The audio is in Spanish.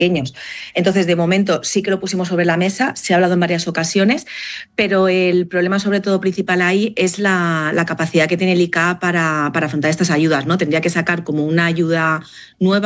pequeños. Entonces, de momento sí que lo pusimos sobre la mesa, se ha hablado en varias ocasiones, pero el problema sobre todo principal ahí es la capacidad que tiene el ICA para afrontar estas ayudas, ¿no? Tendría que sacar como una ayuda nueva